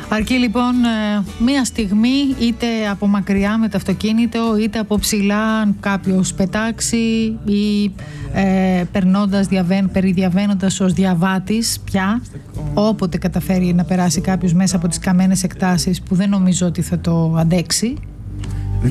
Αρκεί λοιπόν μία στιγμή, είτε από μακριά με το αυτοκίνητο, είτε από ψηλά αν κάποιος πετάξει ή περιδιαβαίνοντας ως διαβάτης πια, όποτε καταφέρει να περάσει κάποιος μέσα από τις καμένες εκτάσεις που δεν νομίζω ότι θα το αντέξει